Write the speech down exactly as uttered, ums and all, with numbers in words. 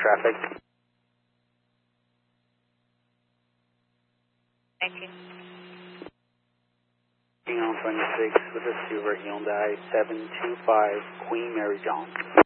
traffic. Thank you. On twenty-six with a silver Hyundai seven two five Queen Mary John.